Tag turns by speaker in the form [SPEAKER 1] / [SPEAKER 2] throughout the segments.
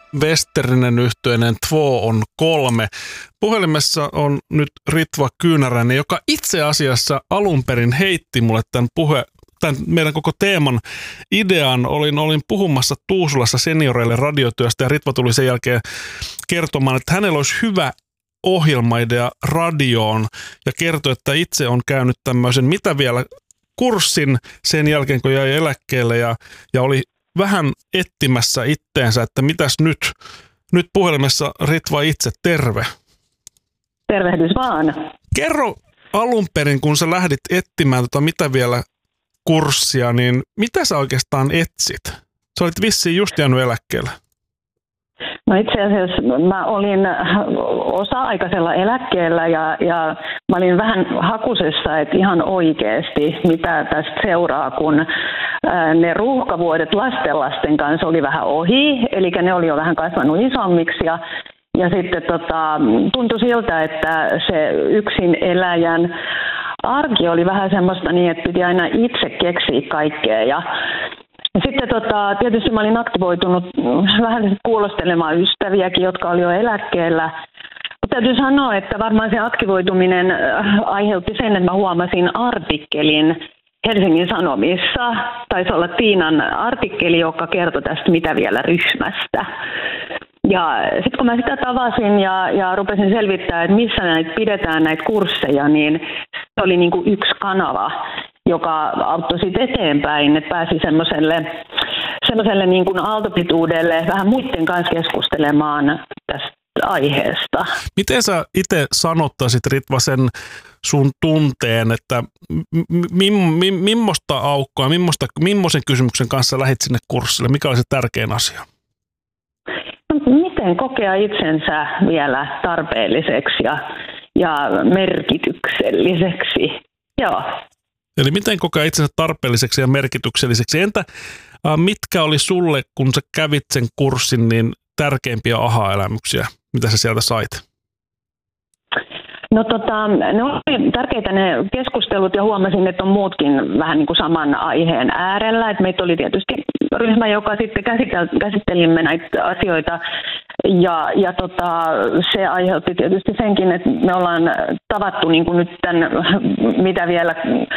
[SPEAKER 1] Westerinen yhtyeinen Två on kolme. Puhelimessa on nyt Ritva Kyynäräinen, joka itse asiassa alun perin heitti mulle tämän meidän koko teeman idean. Olin puhumassa Tuusulassa senioreille radiotyöstä ja Ritva tuli sen jälkeen kertomaan, että hänellä olisi hyvä ohjelmaidea radioon ja kertoi, että itse on käynyt tämmöisen mitä vielä kurssin sen jälkeen, kun jäi eläkkeelle ja oli vähän etsimässä itteensä, että mitäs nyt. Nyt puhelimessa Ritva itse, terve.
[SPEAKER 2] Tervehdys vaan.
[SPEAKER 1] Kerro alun perin, kun sä lähdit etsimään mitä vielä kurssia, niin mitä sä oikeastaan etsit? Sä olit vissiin just jäänyt eläkkeelle.
[SPEAKER 2] No itse asiassa mä olin osa-aikaisella eläkkeellä ja mä olin vähän hakusessa, että ihan oikeasti mitä tästä seuraa, kun ne ruuhkavuodet lastenlasten kanssa oli vähän ohi, eli ne oli jo vähän kasvanut isommiksi ja sitten tuntui siltä, että se yksin eläjän arki oli vähän semmoista niin, että piti aina itse keksiä kaikkea ja sitten tietysti mä olin aktivoitunut vähän kuulostelemaan ystäviäkin, jotka oli jo eläkkeellä. Mutta täytyy sanoa, että varmaan se aktivoituminen aiheutti sen, että mä huomasin artikkelin Helsingin Sanomissa. Taisi olla Tiinan artikkeli, joka kertoi tästä mitä vielä ryhmästä. Ja sitten kun mä sitä tavasin ja rupesin selvittämään, että missä pidetään näitä kursseja, niin se oli niin kuin yksi kanava, joka auttoi sitten eteenpäin, että pääsi semmoiselle niin kuin aaltopituudelle vähän muiden kanssa keskustelemaan tästä aiheesta.
[SPEAKER 1] Miten sä itse sanottaisit, Ritva, sen sun tunteen, että millaista aukkoa, millaisen kysymyksen kanssa lähdit sinne kurssille? Mikä oli se tärkein asia?
[SPEAKER 2] Miten kokea itsensä vielä tarpeelliseksi ja merkitykselliseksi? Joo.
[SPEAKER 1] Eli miten kokea itsensä tarpeelliseksi ja merkitykselliseksi? Entä mitkä oli sulle, kun sä kävit sen kurssin, niin tärkeimpiä aha-elämyksiä, mitä sä sieltä sait?
[SPEAKER 2] No ne oli tärkeitä ne keskustelut ja huomasin, että on muutkin vähän niin kuin saman aiheen äärellä. Että meitä oli tietysti ryhmä, joka sitten käsittelimme näitä asioita ja se aiheutti tietysti senkin, että me ollaan tavattu niin kuin nyt tämän mitä vielä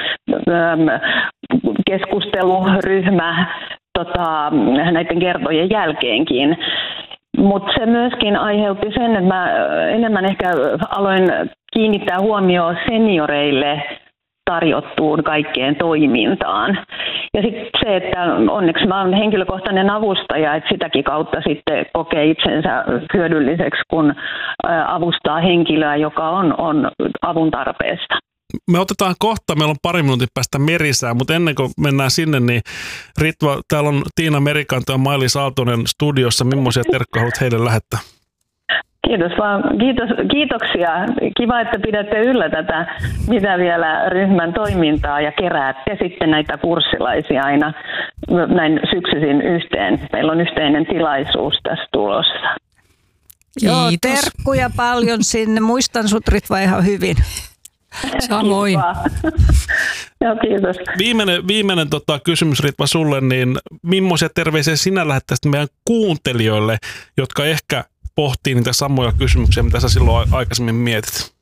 [SPEAKER 2] keskusteluryhmä näiden kertojen jälkeenkin. Mutta se myöskin aiheutti sen, että mä enemmän ehkä aloin kiinnittää huomioon senioreille tarjottuun kaikkeen toimintaan. Ja sitten se, että onneksi mä olen henkilökohtainen avustaja, että sitäkin kautta sitten kokee itsensä hyödylliseksi, kun avustaa henkilöä, joka on avun tarpeesta.
[SPEAKER 1] Me otetaan kohta, meillä on pari minuutin päästä Merisää, mutta ennen kuin mennään sinne, niin Ritva, täällä on Tiina Merikanto ja Mailis Aaltonen studiossa. Millaisia terkkoja haluat heille lähettää?
[SPEAKER 2] Kiitos vaan. Kiitoksia. Kiva, että pidätte yllä tätä mitä vielä ryhmän toimintaa ja keräätte sitten näitä kurssilaisia aina näin syksyisin yhteen. Meillä on yhteinen tilaisuus tässä tulossa.
[SPEAKER 3] Joo, terkkuja paljon sinne. Muistan sut, Ritva, ihan hyvin.
[SPEAKER 4] Samoin.
[SPEAKER 2] Joo, kiitos.
[SPEAKER 1] Viimeinen kysymys, Ritva, sulle, niin millaisia terveisiä sinä lähettäisit meidän kuuntelijoille, jotka ehkä pohtii niitä samoja kysymyksiä, mitä sä silloin aikaisemmin mietit?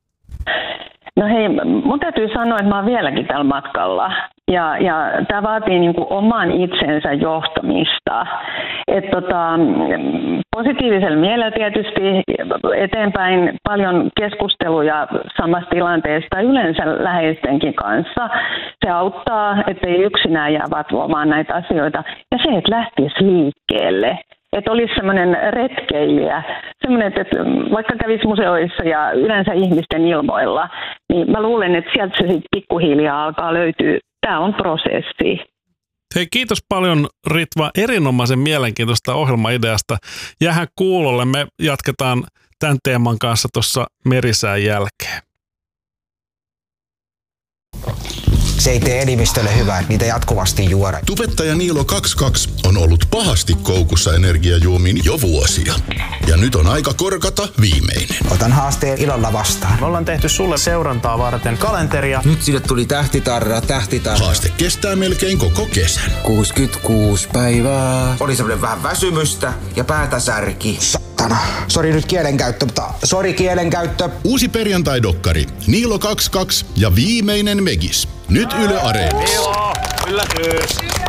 [SPEAKER 2] No hei, mun täytyy sanoa, että mä oon vieläkin tällä matkalla. Ja tämä vaatii niin kuin oman itsensä johtamista. Positiivisella mielellä tietysti eteenpäin paljon keskusteluja samasta tilanteesta yleensä läheistenkin kanssa. Se auttaa, ettei yksinään jää vatvomaan näitä asioita. Ja se, että lähtisi liikkeelle. Että olisi semmoinen retkeilijä, semmoinen, että vaikka kävisi museoissa ja yleensä ihmisten ilmoilla, niin mä luulen, että sieltä se sitten pikkuhiljaa alkaa löytyä. Tämä on prosessi.
[SPEAKER 1] Hei, kiitos paljon, Ritva, erinomaisen mielenkiintoista ohjelmaideasta. Jäähän kuulolle, me jatketaan tämän teeman kanssa tuossa Merisään jälkeen.
[SPEAKER 5] Se ei tee elimistölle hyvää, niitä jatkuvasti juoda.
[SPEAKER 6] Tubettaja Niilo 22 on ollut pahasti koukussa energiajuomiin jo vuosia. Ja nyt on aika korkata viimeinen.
[SPEAKER 5] Otan haasteen ilolla vastaan.
[SPEAKER 7] Me ollaan tehty sulle seurantaa varten kalenteria.
[SPEAKER 5] Nyt sille tuli tähtitarra.
[SPEAKER 6] Haaste kestää melkein koko kesän.
[SPEAKER 5] 66 päivää. Oli semmoinen vähän väsymystä ja päätä särki. Satana. Sori nyt kielenkäyttö, mutta sori kielenkäyttö.
[SPEAKER 6] Uusi perjantai-dokkari Niilo 22 ja viimeinen Megis. Nyt Yle Areenassa.
[SPEAKER 7] Ilo, yllätys.